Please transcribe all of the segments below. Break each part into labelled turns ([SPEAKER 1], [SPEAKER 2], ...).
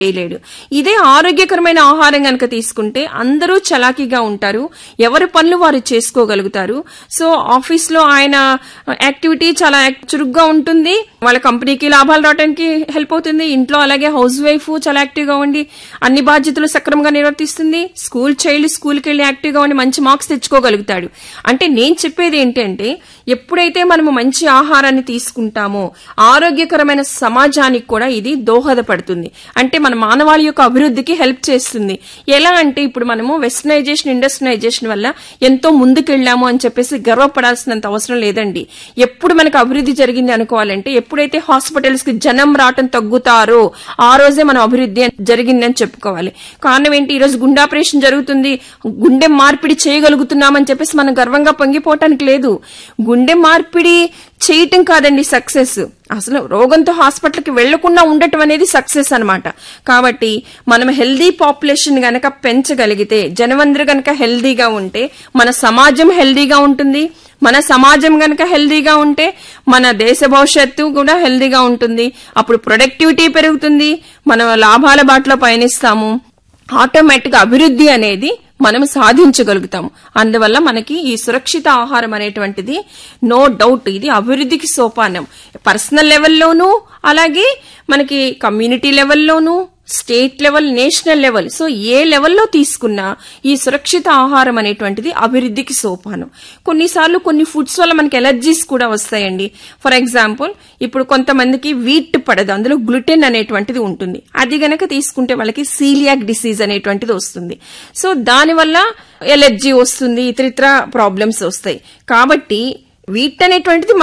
[SPEAKER 1] చేయలేడు. ఇదే ఆరోగ్యకరమైన ఆహారం గనక తీసుకుంటే అందరూ చలాకీగా ఉంటారు, ఎవరి పనులు వారు చేసుకోగలుగుతారు. సో ఆఫీస్ లో ఆయన యాక్టివిటీ చాలా చురుగ్గా ఉంటుంది, వాళ్ళ కంపెనీకి లాభాలు రావడానికి హెల్ప్ అవుతుంది. ఇంట్లో అలాగే హౌస్ వైఫ్ చాలా యాక్టివ్ గా ఉండి అన్ని బాధ్యతలు సక్రమంగా నిర్వర్తిస్తుంది. స్కూల్ చైల్డ్ స్కూల్కి వెళ్లి యాక్టివ్ గా ఉండి మంచి మార్క్స్ తెచ్చుకోగలుగుతాడు. అంటే నేను చెప్పేది ఏంటంటే ఎప్పుడైతే మనము మంచి ఆహారాన్ని తీసుకుంటామో ఆరోగ్యకరమైన సమాజానికి కూడా ఇది దోహదపడుతుంది. అంటే మన మానవాళి యొక్క అభివృద్ధికి హెల్ప్ చేస్తుంది. ఎలా అంటే ఇప్పుడు మనము వెస్టర్నైజేషన్ ఇండస్ట్రియలైజేషన్ వల్ల ఎంతో ముందుకెళ్లాము అని చెప్పేసి గర్వపడాల్సినంత అవసరం లేదండి. ఎప్పుడు మనకు అభివృద్ధి జరిగింది అనుకోవాలంటే ఎప్పుడైతే హాస్పిటల్స్ కి జనం రావటం తగ్గుతారో ఆ రోజే మనం అభివృద్ధి జరిగిందని చెప్పుకోవాలి. కారణం ఏంటి, ఈ రోజు గుండె ఆపరేషన్ జరుగుతుంది, గుండె మార్పిడి చేయగలుగుతున్నామని చెప్పేసి మనం గర్వంగా పొంగిపోవటానికి లేదు. గుండె మార్పిడి చేయటం కాదండి సక్సెస్, అసలు రోగంతో హాస్పిటల్కి వెళ్లకుండా ఉండటం అనేది సక్సెస్ అన్నమాట. కాబట్టి మనం హెల్దీ పాపులేషన్ గనక పెంచగలిగితే, జనమందరూ గనక హెల్దీగా ఉంటే మన సమాజం హెల్దీగా ఉంటుంది. మన సమాజం గనక హెల్దీగా ఉంటే మన దేశ భవిష్యత్తు కూడా హెల్దీగా ఉంటుంది. అప్పుడు ప్రొడక్టివిటీ పెరుగుతుంది, మనం లాభాల బాటలో పయనిస్తాము. ఆటోమేటిక్ అభివృద్ధి అనేది మనం సాధించగలుగుతాము. అందువల్ల మనకి ఈ సురక్షిత ఆహారం అనేటువంటిది నో డౌట్ ఇది అభివృద్ధికి సోపానం. పర్సనల్ లెవెల్లోనూ అలాగే మనకి community లెవెల్లోనూ, state level, national level, so ఏ లెవెల్లో తీసుకున్నా ఈ సురక్షిత ఆహారం అనేటువంటిది అభివృద్ధికి సోపానం. కొన్నిసార్లు కొన్ని ఫుడ్స్ వల్ల మనకి ఎలర్జీస్ కూడా వస్తాయండి. ఫర్ ఎగ్జాంపుల్ ఇప్పుడు కొంతమందికి వీట్ పడదు, అందులో గ్లూటెన్ అనేటువంటిది ఉంటుంది. అది గనక తీసుకుంటే వాళ్ళకి సీలియాక్ డిసీజ్ అనేటువంటిది వస్తుంది. సో దానివల్ల ఎలర్జీ వస్తుంది, ఇతరితర ప్రాబ్లమ్స్ వస్తాయి. కాబట్టి వీట్ అనేటువంటిది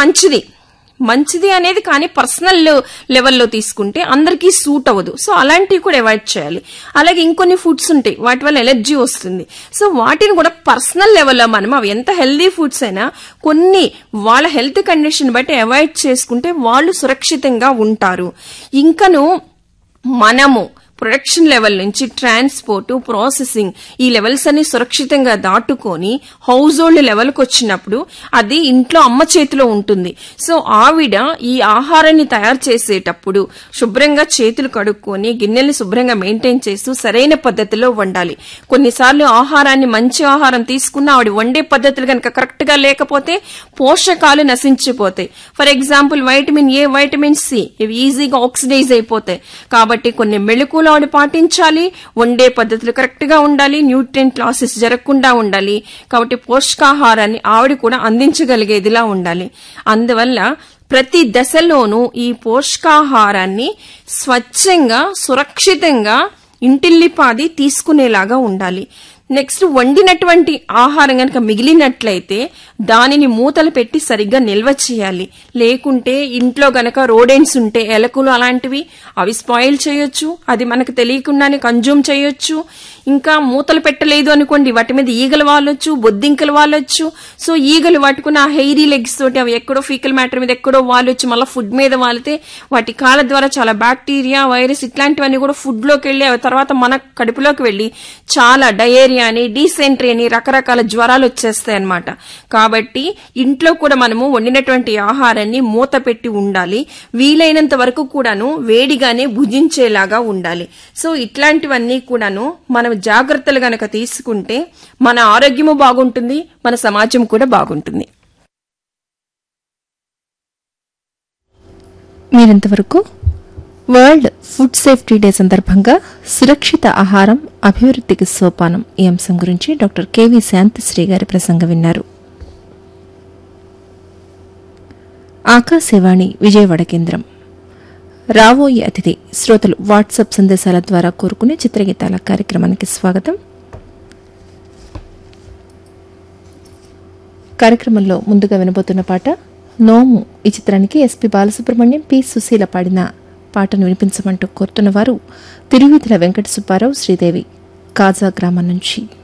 [SPEAKER 1] మంచిది అనేది కానీ పర్సనల్ లెవెల్లో తీసుకుంటే అందరికీ సూట్ అవ్వదు. సో అలాంటివి కూడా అవాయిడ్ చేయాలి. అలాగే ఇంకొన్ని ఫుడ్స్ ఉంటాయి వాటి వల్ల ఎలర్జీ వస్తుంది. సో వాటిని కూడా పర్సనల్ లెవెల్లో మనం అవి ఎంత హెల్దీ ఫుడ్స్ అయినా కొన్ని వాళ్ళ హెల్త్ కండిషన్ బట్టి అవాయిడ్ చేసుకుంటే వాళ్ళు సురక్షితంగా ఉంటారు. ఇంకను మనము ప్రొడక్షన్ లెవెల్ నుంచి ట్రాన్స్పోర్ట్, ప్రాసెసింగ్ ఈ లెవెల్స్ అన్ని సురక్షితంగా దాటుకొని హౌస్ హోల్డ్ లెవెల్కి వచ్చినప్పుడు అది ఇంట్లో అమ్మ చేతిలో ఉంటుంది. సో ఆవిడ ఈ ఆహారాన్ని తయారు చేసేటప్పుడు శుభ్రంగా చేతులు కడుక్కొని గిన్నెల్ని శుభ్రంగా మెయింటైన్ చేస్తూ సరైన పద్ధతిలో వండాలి. కొన్నిసార్లు ఆహారాన్ని మంచి ఆహారం తీసుకున్న ఆవిడ వండే పద్ధతులు కనుక కరెక్ట్ గా లేకపోతే పోషకాలు నశించిపోతాయి. For example vitamin A, vitamin C ఇవి ఈజీగా ఆక్సిడైజ్ అయిపోతాయి. కాబట్టి కొన్ని మెళుకులు ఆవిడ పాటించాలి, వండే పద్ధతులు కరెక్ట్ గా ఉండాలి, న్యూట్రియంట్ లాసెస్ జరగకుండా ఉండాలి. కాబట్టి పోషకాహారాన్ని ఆవిడ కూడా అందించగలిగేదిలా ఉండాలి. అందువల్ల ప్రతి దశలోనూ ఈ పోషకాహారాన్ని స్వచ్ఛంగా, సురక్షితంగా ఇంటిల్లిపాది తీసుకునేలాగా ఉండాలి. నెక్స్ట్ వండినటువంటి ఆహారం గనక మిగిలినట్లయితే దానిని మూతలు పెట్టి సరిగ్గా నిల్వ చేయాలి. లేకుంటే ఇంట్లో గనక రోడెంట్స్ ఉంటే, ఎలకలు అలాంటివి, అవి స్పాయిల్ చేయొచ్చు, అది మనకు తెలియకుండానే కన్జ్యూమ్ చేయొచ్చు. ఇంకా మూతలు పెట్టలేదు అనుకోండి వాటి మీద ఈగలు వాలొచ్చు, బొద్దింకలు వాలొచ్చు. సో ఈగలు పట్టుకున్న ఆ హెయిరీ లెగ్స్ తోటి అవి ఎక్కడో ఫీకల్ మ్యాటర్ మీద ఎక్కడో వాలొచ్చు, మళ్ళీ ఫుడ్ మీద వాలితే వాటి కాళ్ళ ద్వారా చాలా బ్యాక్టీరియా, వైరస్ ఇట్లాంటివన్నీ కూడా ఫుడ్ లోకి వెళ్లి అవి తర్వాత మన కడుపులోకి వెళ్లి చాలా డయేరియా అని, డీసెంట్రీ అని రకరకాల జ్వరాలు వచ్చేస్తాయి అన్నమాట. కాబట్టి ఇంట్లో కూడా మనము వండినటువంటి ఆహారాన్ని మూత పెట్టి ఉండాలి. వీలైనంత వరకు కూడాను వేడిగానే భుజించేలాగా ఉండాలి. సో ఇట్లాంటివన్నీ కూడాను మనం జాగ్రత్తలు గనక తీసుకుంటే మన ఆరోగ్యము బాగుంటుంది, మన సమాజం కూడా బాగుంటుంది.
[SPEAKER 2] మీరింతవరకు వరల్డ్ ఫుడ్ సేఫ్టీ డే సందర్భంగా సురక్షిత ఆహారం అభివృద్ధికి సోపానం ఈ అంశం గురించి డాక్టర్ కెవి శాంతిశ్రీ గారి ప్రసంగం విన్నారు. ఆకాశవాణి విజయవాడ కేంద్రం. రాబోయే అతిథి శ్రోతలు వాట్సాప్ సందేశాల ద్వారా కోరుకునే చిత్రగీతాల కార్యక్రమానికి స్వాగతం. కార్యక్రమంలో ముందుగా వినబోతున్న పాట నోము. ఈ చిత్రానికి ఎస్పి బాలసుబ్రహ్మణ్యం, పి సుశీల పాడిన పాటను వినిపించమంటూ కోరుతున్నవారు తిరువీధుల వెంకట సుబ్బారావు, శ్రీదేవి, కాజా గ్రామం నుంచి.